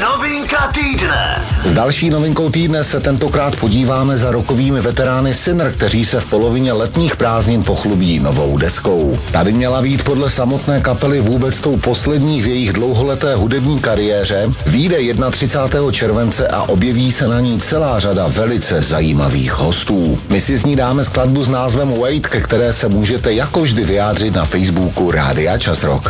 Novinka týdne. S další novinkou týdne se tentokrát podíváme za rokovými veterány Sinner, kteří se v polovině letních prázdnin pochlubí novou deskou. Tady měla být podle samotné kapely vůbec tou poslední v jejich dlouholeté hudební kariéře. Vyjde 31. července a objeví se na ní celá řada velice zajímavých hostů. My si z ní dáme skladbu s názvem Wait, ke které se můžete jako vždy vyjádřit na Facebooku Rádia Čas Rock.